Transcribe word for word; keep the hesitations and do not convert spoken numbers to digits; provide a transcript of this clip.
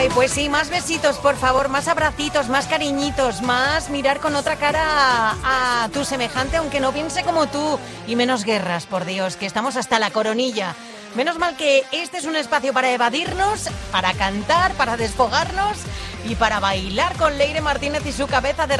Ay, pues sí, más besitos, por favor, más abracitos, más cariñitos, más mirar con otra cara a, a tu semejante, aunque no piense como tú, y menos guerras, por Dios, que estamos hasta la coronilla. Menos mal que este es un espacio para evadirnos, para cantar, para desfogarnos y para bailar con Leire Martínez y su cabeza de